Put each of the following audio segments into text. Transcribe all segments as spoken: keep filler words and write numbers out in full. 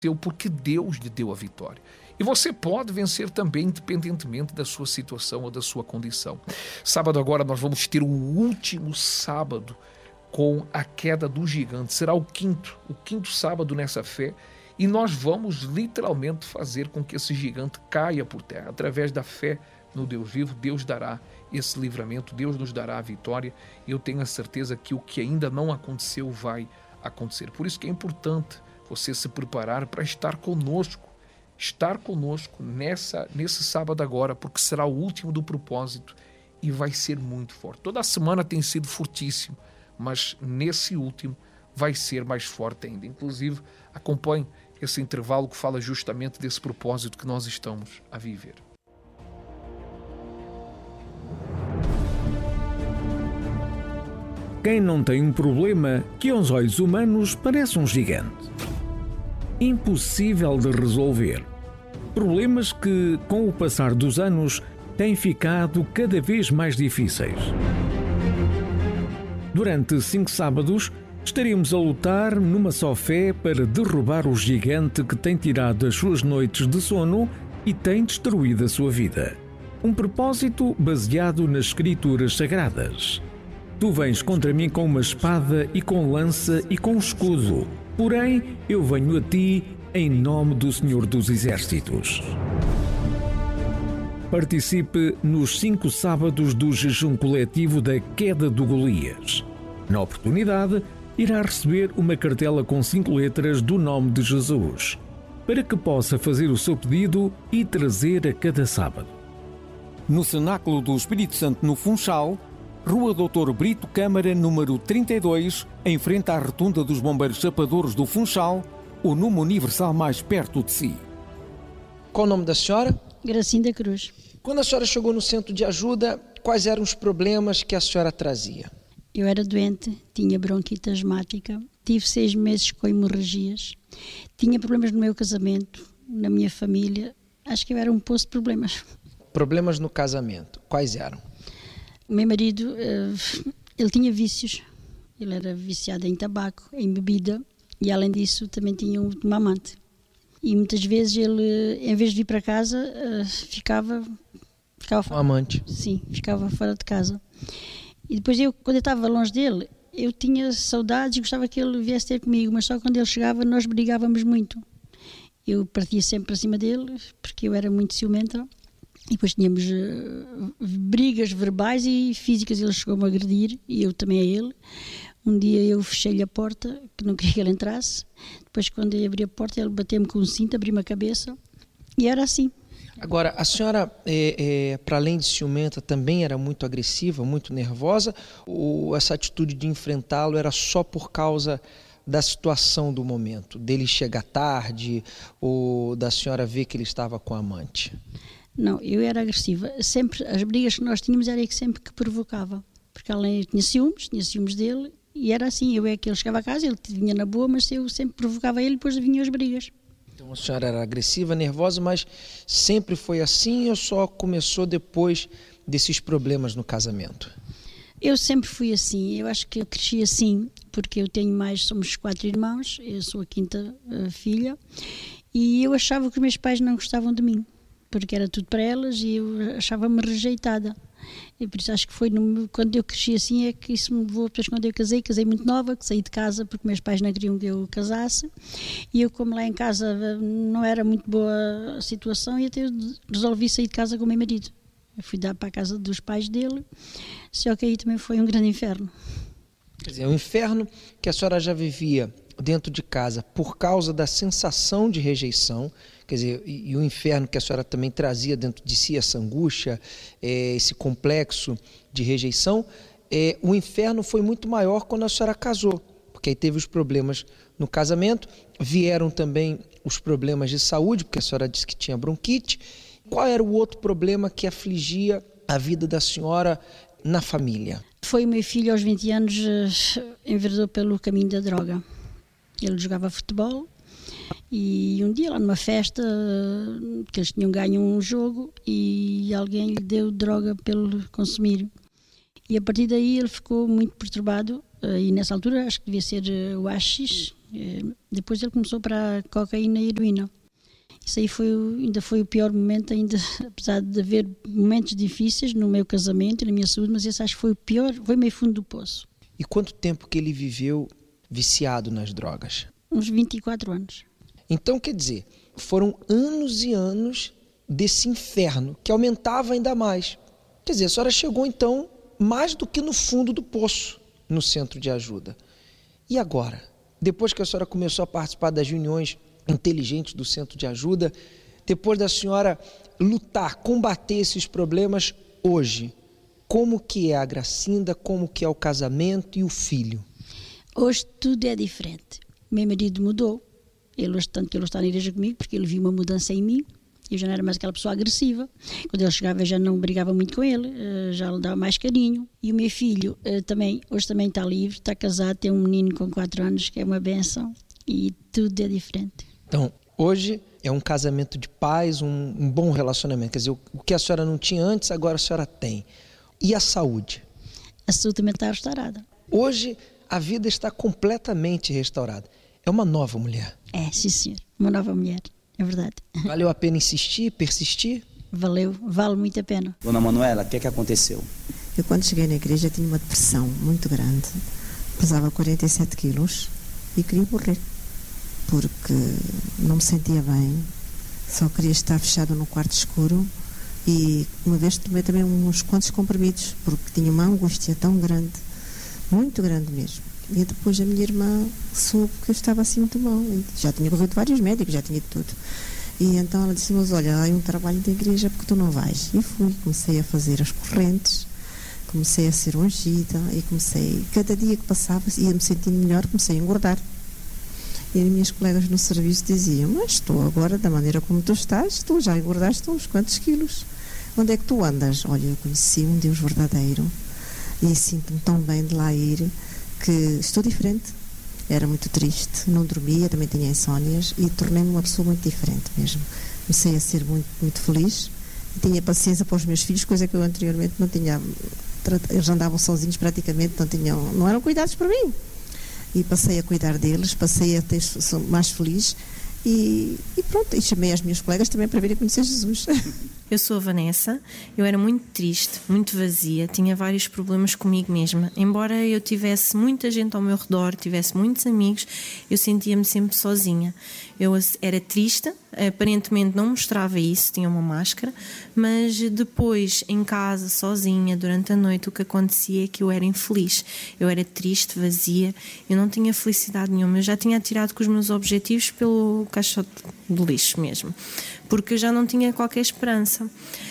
porque Deus lhe deu a vitória. E você pode vencer também, independentemente da sua situação ou da sua condição. Sábado agora nós vamos ter o último sábado com a queda do gigante. Será o quinto, o quinto sábado nessa fé. E nós vamos literalmente fazer com que esse gigante caia por terra. Através da fé no Deus vivo, Deus dará esse livramento, Deus nos dará a vitória. E eu tenho a certeza que o que ainda não aconteceu vai acontecer. Por isso que é importante você se preparar para estar conosco, estar conosco nessa, nesse sábado agora, porque será o último do propósito e vai ser muito forte. Toda a semana tem sido fortíssimo, mas nesse último vai ser mais forte ainda. Inclusive, acompanhe esse intervalo que fala justamente desse propósito que nós estamos a viver. Quem não tem um problema que aos olhos humanos parece um gigante. Impossível de resolver. Problemas que, com o passar dos anos, têm ficado cada vez mais difíceis. Durante cinco sábados, estaremos a lutar numa só fé para derrubar o gigante que tem tirado as suas noites de sono e tem destruído a sua vida. Um propósito baseado nas Escrituras Sagradas. Tu vens contra mim com uma espada e com lança e com escudo. Porém, eu venho a ti em nome do Senhor dos Exércitos. Participe nos cinco sábados do jejum coletivo da queda do Golias. Na oportunidade, irá receber uma cartela com cinco letras do nome de Jesus, para que possa fazer o seu pedido e trazer a cada sábado. No Cenáculo do Espírito Santo, no Funchal, Rua doutor Brito Câmara, número trinta e dois, em frente à Rotunda dos Bombeiros Chapadores do Funchal, o número universal mais perto de si. Qual o nome da senhora? Gracinda Cruz. Quando a senhora chegou no centro de ajuda, quais eram os problemas que a senhora trazia? Eu era doente, tinha bronquite asmática, tive seis meses com hemorragias, tinha problemas no meu casamento, na minha família, acho que eu era um poço de problemas. Problemas no casamento, quais eram? O meu marido, ele tinha vícios, ele era viciado em tabaco, em bebida e além disso também tinha uma amante. E muitas vezes ele, em vez de vir para casa, ficava... ficava fora. Um amante? Sim, ficava fora de casa. E depois eu, quando eu estava longe dele, eu tinha saudades e gostava que ele viesse ter comigo, mas só quando ele chegava nós brigávamos muito. Eu partia sempre para cima dele, porque eu era muito ciumenta. E depois tínhamos uh, brigas verbais e físicas, ele chegou-me a agredir e eu também a ele. Um dia eu fechei-lhe a porta, que não queria que ele entrasse. Depois quando eu abri a porta ele bateu-me com um cinto, abriu-me a cabeça e era assim. Agora, a senhora, é, é, para além de ciumenta, também era muito agressiva, muito nervosa? Ou essa atitude de enfrentá-lo era só por causa da situação do momento? Dele chegar tarde ou da senhora ver que ele estava com a amante? Não, eu era agressiva. Sempre, as brigas que nós tínhamos era que sempre que provocava. Porque além eu tinha ciúmes, tinha ciúmes dele, e era assim, eu é que ele chegava a casa, ele vinha na boa, mas eu sempre provocava ele e depois vinham as brigas. Então a senhora era agressiva, nervosa, mas sempre foi assim ou só começou depois desses problemas no casamento? Eu sempre fui assim, eu acho que eu cresci assim, porque eu tenho mais, somos quatro irmãos, eu sou a quinta uh, filha, e eu achava que os meus pais não gostavam de mim. Porque era tudo para elas e eu achava-me rejeitada. E por isso acho que foi no, quando eu cresci assim é que isso me levou. Depois quando eu casei, casei muito nova, que saí de casa porque meus pais não queriam que eu casasse. E eu, como lá em casa não era muito boa a situação, e até eu resolvi sair de casa com o meu marido. Eu fui dar para a casa dos pais dele, só que aí também foi um grande inferno. Quer dizer, o inferno que a senhora já vivia dentro de casa por causa da sensação de rejeição, quer dizer, e, e o inferno que a senhora também trazia dentro de si, essa angústia, é, esse complexo de rejeição, é, o inferno foi muito maior quando a senhora casou, porque aí teve os problemas no casamento, vieram também os problemas de saúde, porque a senhora disse que tinha bronquite. Qual era o outro problema que afligia a vida da senhora na família? Foi o meu filho aos vinte anos, enveredou pelo caminho da droga. Ele jogava futebol e um dia lá numa festa que eles tinham ganho um jogo e alguém lhe deu droga pelo consumir. E a partir daí ele ficou muito perturbado e nessa altura acho que devia ser o haxixe, Depois ele começou para a cocaína e heroína. Isso aí foi, ainda foi o pior momento, ainda, apesar de haver momentos difíceis no meu casamento e na minha saúde, mas esse acho que foi o pior, foi meio fundo do poço. E quanto tempo que ele viveu viciado nas drogas? Uns vinte e quatro anos. Então, quer dizer, foram anos e anos desse inferno, que aumentava ainda mais. Quer dizer, a senhora chegou então mais do que no fundo do poço, no centro de ajuda. E agora? Depois que a senhora começou a participar das reuniões inteligentes do centro de ajuda, depois da senhora lutar, combater esses problemas, hoje, como que é a Gracinda, como que é o casamento e o filho? Hoje tudo é diferente. Meu marido mudou, ele, tanto que ele está na igreja comigo, porque ele viu uma mudança em mim. Eu já não era mais aquela pessoa agressiva. Quando ele chegava, eu já não brigava muito com ele, já lhe dava mais carinho. E o meu filho também, hoje também está livre, está casado, tem um menino com quatro anos, que é uma bênção, e tudo é diferente. Então, hoje é um casamento de paz, um, um bom relacionamento. Quer dizer, o, o que a senhora não tinha antes, agora a senhora tem. E a saúde? A saúde também está restaurada. Hoje, a vida está completamente restaurada. É uma nova mulher. É, sim, senhor. Uma nova mulher. É verdade. Valeu a pena insistir, persistir? Valeu, vale muito a pena. Dona Manuela, o que é que aconteceu? Eu, quando cheguei na igreja, tinha uma depressão muito grande. Pesava quarenta e sete quilos e queria morrer. Porque não me sentia bem. Só queria estar fechado no quarto escuro. E uma vez tomei também uns quantos comprimidos, porque tinha uma angústia tão grande, muito grande mesmo. E depois a minha irmã soube que eu estava assim muito mal. Já tinha corrido vários médicos, já tinha tudo. E então ela disse, mas olha, há um trabalho da igreja porque tu não vais. E fui, comecei a fazer as correntes, comecei a ser ungida e comecei, cada dia que passava, ia-me sentindo melhor, comecei a engordar. E as minhas colegas no serviço diziam, mas tu agora, da maneira como tu estás, tu já engordaste uns quantos quilos. Onde é que tu andas? Olha, eu conheci um Deus verdadeiro e sinto-me tão bem de lá ir, que estou diferente. Era muito triste, não dormia, também tinha insónias e tornei-me uma pessoa muito diferente mesmo. Comecei a ser muito, muito feliz e tinha paciência para os meus filhos, coisa que eu anteriormente não tinha. Eles andavam sozinhos praticamente, não, tinham, não eram cuidados por mim. E passei a cuidar deles, passei a ter, sou mais feliz e, e pronto, e chamei as minhas colegas também para virem conhecer Jesus. Eu sou a Vanessa, eu era muito triste, muito vazia, tinha vários problemas comigo mesma. Embora eu tivesse muita gente ao meu redor, tivesse muitos amigos, eu sentia-me sempre sozinha. Eu era triste, aparentemente não mostrava isso, tinha uma máscara, mas depois em casa, sozinha, durante a noite, o que acontecia é que eu era infeliz. Eu era triste, vazia, eu não tinha felicidade nenhuma. Eu já tinha atirado com os meus objetivos pelo caixote do lixo mesmo, porque eu já não tinha qualquer esperança.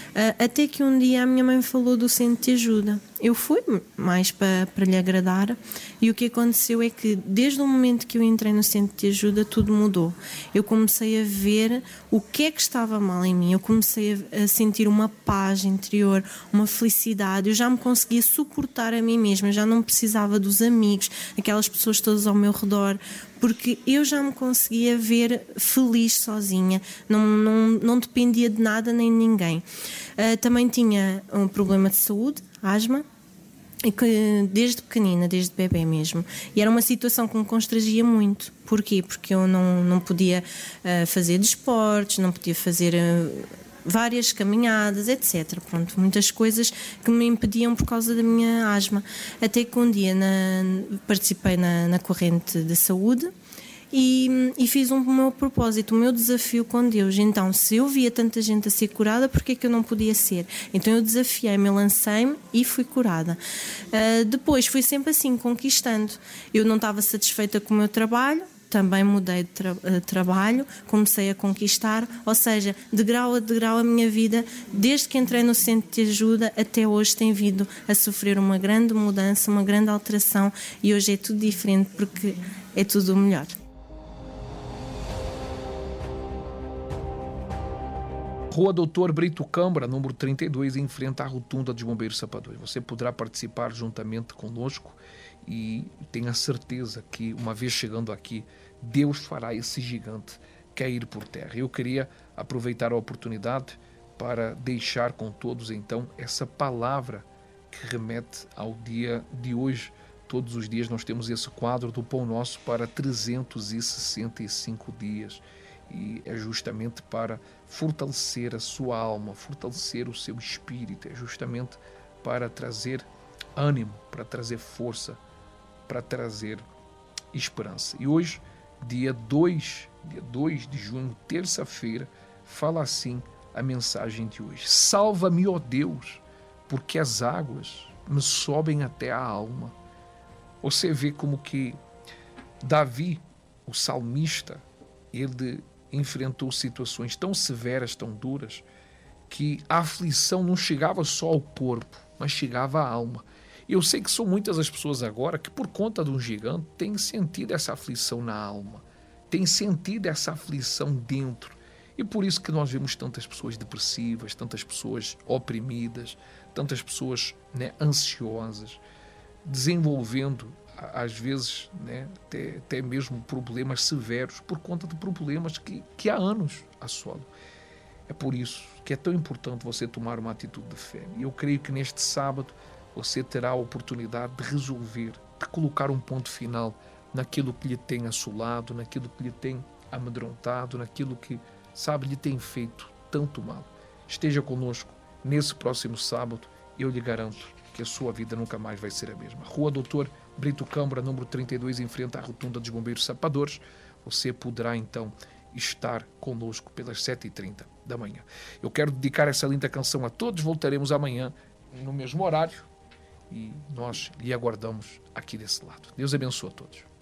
Até que um dia a minha mãe falou do centro de ajuda. Eu fui mais para, para lhe agradar e o que aconteceu é que desde o momento que eu entrei no centro de ajuda tudo mudou. Eu comecei a ver o que é que estava mal em mim, eu comecei a, a sentir uma paz interior, uma felicidade, eu já me conseguia suportar a mim mesma, eu já não precisava dos amigos, aquelas pessoas todas ao meu redor, porque eu já me conseguia ver feliz sozinha, não, não, não dependia de nada nem de ninguém. Uh, também tinha um problema de saúde, asma, e que desde pequenina, desde bebê mesmo, e era uma situação que me constrangia muito. Porquê? Porque eu não, não podia uh, fazer desportos, não podia fazer uh, várias caminhadas, etcétera. Pronto, muitas coisas que me impediam por causa da minha asma. Até que um dia na, participei na, na corrente de saúde e, e fiz um, o meu propósito, o meu desafio com Deus. Então, se eu via tanta gente a ser curada, por que é que eu não podia ser? Então eu desafiei-me, eu lancei-me e fui curada. Uh, depois fui sempre assim, conquistando. Eu não estava satisfeita com o meu trabalho, também mudei de tra- trabalho, comecei a conquistar, ou seja, de grau a degrau a minha vida, desde que entrei no centro de ajuda até hoje tem vindo a sofrer uma grande mudança, uma grande alteração, e hoje é tudo diferente porque é tudo o melhor. Rua Doutor Brito Câmara, número trinta e dois, em frente à rotunda de Bombeiros Sapadores. Você poderá participar juntamente conosco e tenha certeza que, uma vez chegando aqui, Deus fará esse gigante cair por terra. Eu queria aproveitar a oportunidade para deixar com todos, então, essa palavra que remete ao dia de hoje Todos os dias nós temos esse quadro do Pão Nosso para trezentos e sessenta e cinco dias. E é justamente para fortalecer a sua alma, fortalecer o seu espírito, é justamente para trazer ânimo, para trazer força, para trazer esperança. E hoje, dia dois, dia dois de junho, terça-feira, fala assim a mensagem de hoje: salva-me, ó Deus, porque as águas me sobem até a alma. Você vê como que Davi, o salmista, ele enfrentou situações tão severas, tão duras, que a aflição não chegava só ao corpo, mas chegava à alma. Eu sei que são muitas as pessoas agora que, por conta de um gigante, têm sentido essa aflição na alma, têm sentido essa aflição dentro. E por isso que nós vemos tantas pessoas depressivas, tantas pessoas oprimidas, tantas pessoas, né, ansiosas, desenvolvendo, às vezes, né, até, até mesmo problemas severos por conta de problemas que, que há anos assolam. É por isso que é tão importante você tomar uma atitude de fé. E eu creio que neste sábado você terá a oportunidade de resolver, de colocar um ponto final naquilo que lhe tem assolado, naquilo que lhe tem amedrontado, naquilo que, sabe, lhe tem feito tanto mal. Esteja conosco nesse próximo sábado e eu lhe garanto que a sua vida nunca mais vai ser a mesma. Rua Doutor Brito Câmara, número trinta e dois, em frente à Rotunda dos Bombeiros Sapadores. Você poderá então estar conosco pelas sete e trinta da manhã. Eu quero dedicar essa linda canção a todos. Voltaremos amanhã no mesmo horário e nós lhe aguardamos aqui desse lado. Deus abençoe a todos.